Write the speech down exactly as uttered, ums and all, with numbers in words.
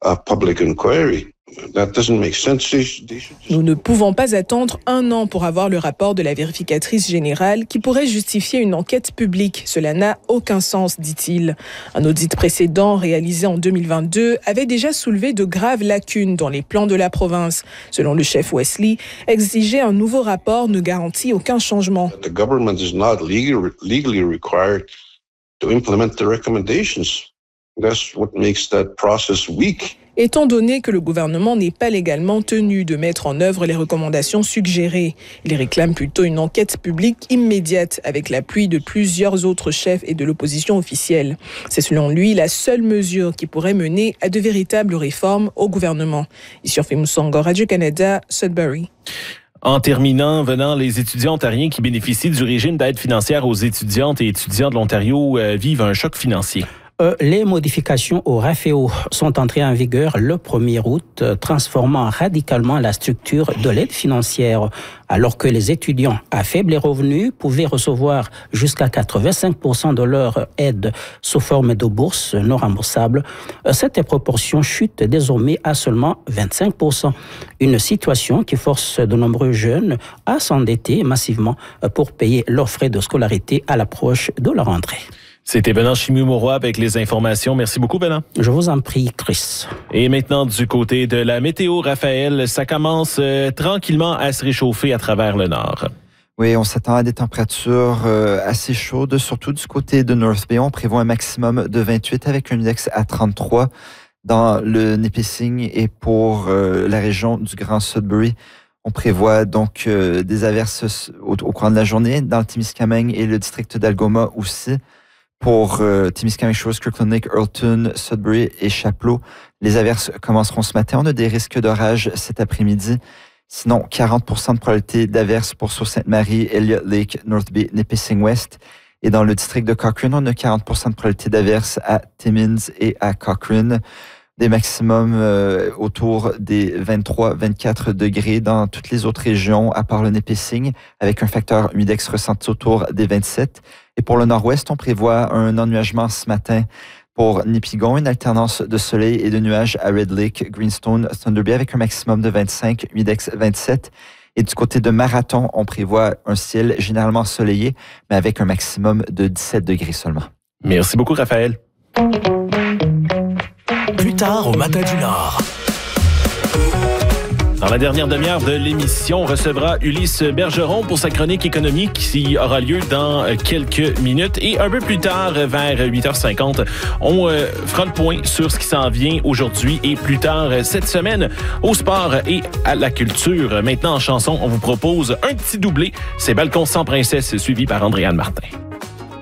a public inquiry. That doesn't make sense. They should just... Nous ne pouvons pas attendre un an pour avoir le rapport de la vérificatrice générale qui pourrait justifier une enquête publique. Cela n'a aucun sens, dit-il. Un audit précédent réalisé en deux mille vingt-deux avait déjà soulevé de graves lacunes dans les plans de la province. Selon le chef Wesley, exiger un nouveau rapport ne garantit aucun changement. The government is not legally, legally required to implement the recommendations. That's what makes that process weak. Étant donné que le gouvernement n'est pas légalement tenu de mettre en œuvre les recommandations suggérées, il réclame plutôt une enquête publique immédiate avec l'appui de plusieurs autres chefs et de l'opposition officielle. C'est selon lui la seule mesure qui pourrait mener à de véritables réformes au gouvernement. Ici, Musongo, Radio-Canada, Sudbury. En terminant, venant, les étudiants ontariens qui bénéficient du régime d'aide financière aux étudiantes et étudiants de l'Ontario euh, vivent un choc financier. Euh, les modifications au R A F E O sont entrées en vigueur le premier août, euh, transformant radicalement la structure de l'aide financière. Alors que les étudiants à faible revenu pouvaient recevoir jusqu'à quatre-vingt-cinq pour cent de leur aide sous forme de bourse non remboursable, euh, cette proportion chute désormais à seulement vingt-cinq pour cent. Une situation qui force de nombreux jeunes à s'endetter massivement pour payer leurs frais de scolarité à l'approche de leur rentrée. C'était Benan Chimumoroa avec les informations. Merci beaucoup, Benan. Je vous en prie, Chris. Et maintenant, du côté de la météo, Raphaël, ça commence euh, tranquillement à se réchauffer à travers le nord. Oui, on s'attend à des températures euh, assez chaudes, surtout du côté de North Bay. On prévoit un maximum de vingt-huit avec un index à trente-trois dans le Nipissing et pour euh, la région du Grand Sudbury. On prévoit donc euh, des averses au, au cours de la journée dans le Témiscamingue et le district d'Algoma aussi. Pour euh, Témiscamingue, Shores, Kirkland Lake, Earlton, Sudbury et Chapleau, les averses commenceront ce matin. On a des risques d'orage cet après-midi. Sinon, quarante pour cent de probabilité d'averses pour Sault-Sainte-Marie, Elliott Lake, North Bay, Nipissing West. Et dans le district de Cochrane, on a quarante pour cent de probabilité d'averses à Timmins et à Cochrane. Des maximums euh, autour des vingt-trois à vingt-quatre degrés dans toutes les autres régions, à part le Nipissing, avec un facteur humidex ressenti autour des vingt-sept. Et pour le nord-ouest, on prévoit un ennuagement ce matin pour Nipigon, une alternance de soleil et de nuages à Red Lake, Greenstone, Thunder Bay, avec un maximum de vingt-cinq, humidex vingt-sept. Et du côté de Marathon, on prévoit un ciel généralement ensoleillé, mais avec un maximum de dix-sept degrés seulement. Merci beaucoup, Raphaël. Plus tard au Matin du Nord. Dans la dernière demi-heure de l'émission, on recevra Ulysse Bergeron pour sa chronique économique qui aura lieu dans quelques minutes. Et un peu plus tard, vers huit heures cinquante, on euh, fera le point sur ce qui s'en vient aujourd'hui et plus tard cette semaine au sport et à la culture. Maintenant, en chanson, on vous propose un petit doublé. C'est Balcon sans princesse, suivi par Andréane Martin.